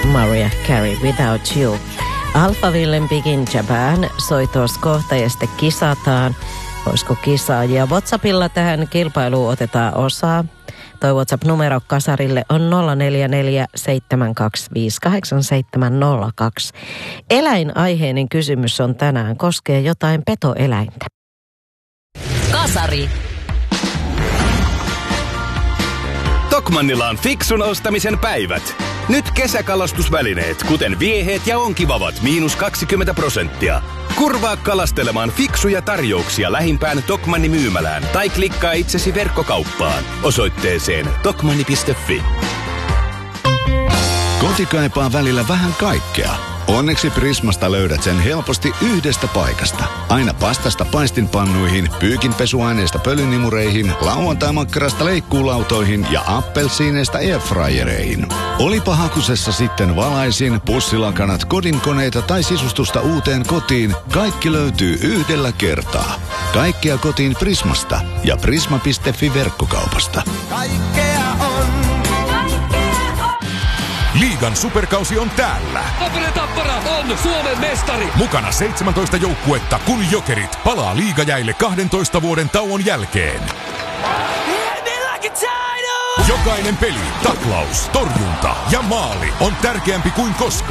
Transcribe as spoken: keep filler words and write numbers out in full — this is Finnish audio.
Mariah Carey, Without You. Alphavillen Big in Japan soi tuossa kohta ja sitten kisataan. Olisiko kisaajia? WhatsAppilla tähän kilpailuun otetaan osaa. Toi WhatsApp-numero kasarille on nolla neljä neljä seitsemän kaksi viisi kahdeksan seitsemän nolla kaksi. Eläinaiheinen kysymys on tänään, koskee jotain petoeläintä. Kasari. Tokmannilla on fiksun ostamisen päivät. Nyt kesäkalastusvälineet, kuten vieheet ja onkivavat, miinus kaksikymmentä prosenttia. Kurvaa kalastelemaan fiksuja tarjouksia lähimpään Tokmanni myymälään tai klikkaa itsesi verkkokauppaan osoitteeseen tokmanni piste fi. Koti kaipaa välillä vähän kaikkea. Onneksi Prismasta löydät sen helposti yhdestä paikasta. Aina pastasta paistinpannuihin, pyykinpesuaineista pölynimureihin, lauantai-makkarasta leikkuulautoihin ja appelsiineista airfryereihin. Olipa hakusessa sitten valaisin, pussilakanat, kodinkoneita tai sisustusta uuteen kotiin, kaikki löytyy yhdellä kertaa. Kaikkea kotiin Prismasta ja prisma piste fi verkkokaupasta. Kaikkea on. Liigan superkausi on täällä. Tappara Tappara on Suomen mestari. Mukana seitsemäntoista joukkuetta, kun Jokerit palaa liigajäille kahdentoista vuoden tauon jälkeen. Jokainen peli, taklaus, torjunta ja maali on tärkeämpi kuin koskaan.